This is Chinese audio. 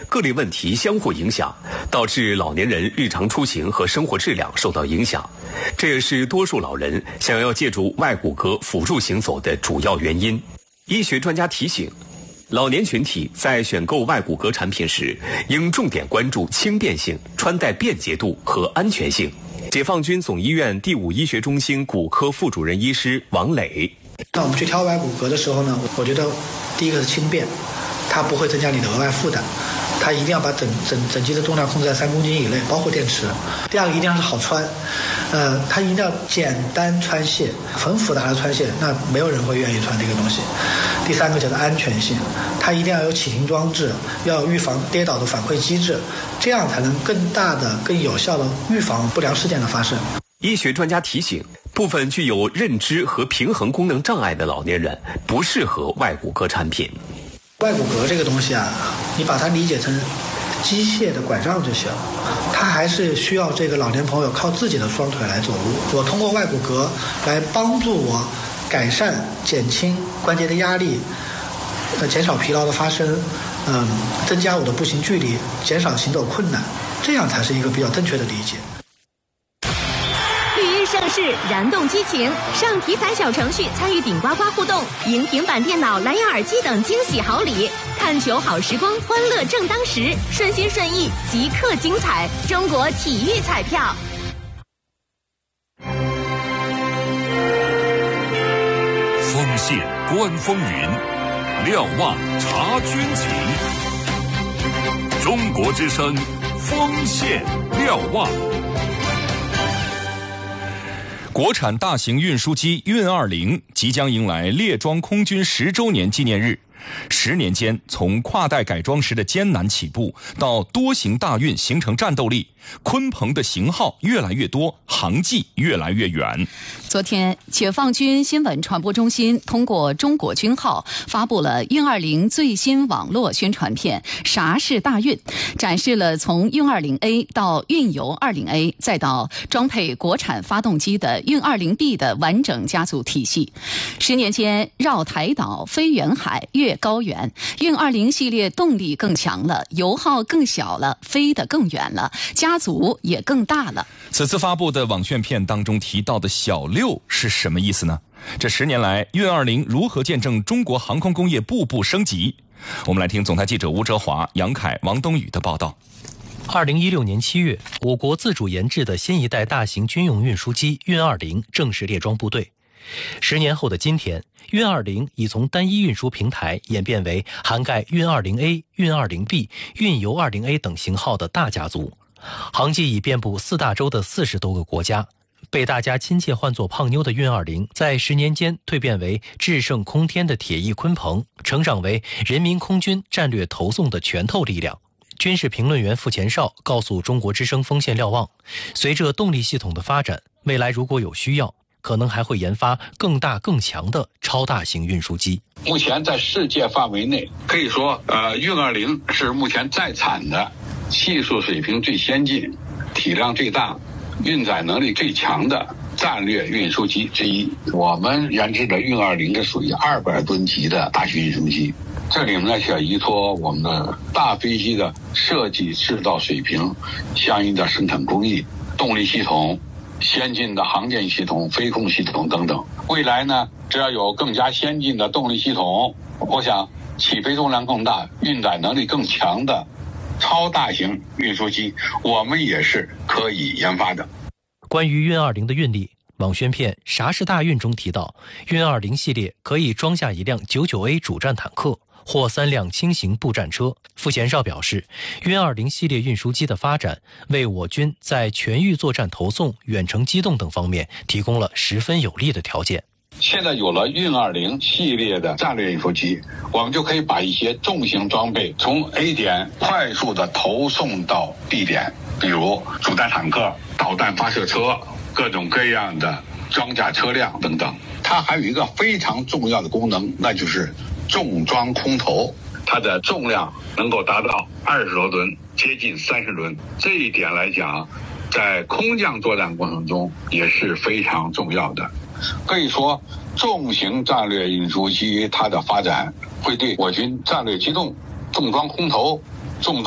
各类问题相互影响，导致老年人日常出行和生活质量受到影响。这也是多数老人想要借助外骨骼辅助行走的主要原因。医学专家提醒，老年群体在选购外骨骼产品时，应重点关注轻便性、穿戴便捷度和安全性。解放军总医院第5医学中心骨科副主任医师王磊： 当我们去挑外骨骼的时候呢，我觉得第一个是轻便，它不会增加你的额外负担，它一定要把整机的重量控制在3公斤以内，包括电池。第二个一定要是好穿，它一定要简单穿卸，很复杂的穿卸，那没有人会愿意穿这个东西。第三个就是安全性，它一定要有启停装置，要预防跌倒的反馈机制，这样才能更大的、更有效的预防不良事件的发生。 医学专家提醒，部分具有认知和平衡功能障碍的老年人不适合外骨骼产品。 外骨骼这个东西啊，你把它理解成机械的拐杖就行，它还是需要这个老年朋友靠自己的双腿来走路。我通过外骨骼来帮助我改善、减轻关节的压力，减少疲劳的发生，增加我的步行距离，减少行走困难，这样才是一个比较正确的理解。 盛世燃动激情，上体彩小程序参与顶呱呱互动，赢平板电脑、蓝牙耳机等惊喜好礼。看球好时光，欢乐正当时，顺心顺意，即刻精彩。中国体育彩票。 锋线观风云，瞭望察军情。中国之声，锋线瞭望。 国产大型运输机运20即将迎来列装空军10周年纪念日。10年间，从跨代改装时的艰难起步，到多型大运形成战斗力，鲲鹏的型号越来越多，航迹越来越远。 昨天，解放军新闻传播中心通过中国军号发布了运20最新网络宣传片《啥是大运》，展示了从运20A 到运油20A 再到装配国产发动机的运20B 的完整家族体系。10年间，绕台岛、飞远海、越高原，运20系列动力更强了，油耗更小了，飞得更远了，家族也更大了。 此次发布的网宣片当中提到的小6是什么意思呢？这10年来，运20如何见证中国航空工业步步升级？我们来听总台记者吴哲华、杨凯、王东宇的报道。 2016年7月，我国自主研制的新一代大型军用运输机运20正式列装部队。10年后的今天，运20已从单一运输平台演变为涵盖运20A、运20B、运油20A 等型号的大家族，航迹已遍布4大洲的40多个国家。被大家亲切唤作胖妞的运20，在10年间蜕变为制胜空天的铁翼鲲鹏，成长为人民空军战略投送的拳头力量。军事评论员傅前绍告诉中国之声锋线瞭望，随着动力系统的发展，未来如果有需要，可能还会研发更大更强的超大型运输机。 目前在世界范围内，可以说运20是目前在产的技术水平最先进、体量最大、运载能力最强的战略运输机之一。我们研制的运20是属于200吨级的大型运输机，这里面呢要依托我们的大飞机的设计制造水平、相应的生产工艺、动力系统、先进的航电系统、飞控系统等等。未来呢，只要有更加先进的动力系统，我想起飞重量更大、运载能力更强的超大型运输机，我们也是可以研发的。 关于运20的运力，网宣片《啥是大运》中提到，运20系列可以装下一辆99A 主战坦克或3辆轻型步战车。傅前绍表示，运20系列运输机的发展，为我军在全域作战投送、远程机动等方面提供了十分有利的条件。 现在有了运20系列的战略运输机，我们就可以把一些重型装备从 A 点快速的投送到 B 点，比如主战坦克、导弹发射车、各种各样的装甲车辆等等。它还有一个非常重要的功能，那就是重装空投，它的重量能够达到20多吨，接近30吨。这一点来讲，在空降作战过程中也是非常重要的。可以说，重型战略运输机它的发展会对我军战略机动、重装空投、重装